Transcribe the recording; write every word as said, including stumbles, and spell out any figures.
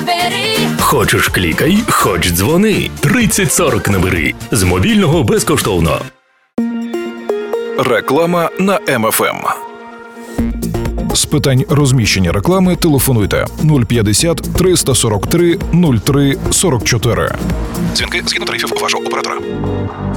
бери. Хочеш клікай, хоч дзвони. тридцять сорок набери. З мобільного безкоштовно. Реклама на Ем Еф Ем. З питань розміщення реклами телефонуйте нуль п'ятдесят триста сорок три нуль три сорок чотири. Дзвінки згідно тарифів вашого оператора.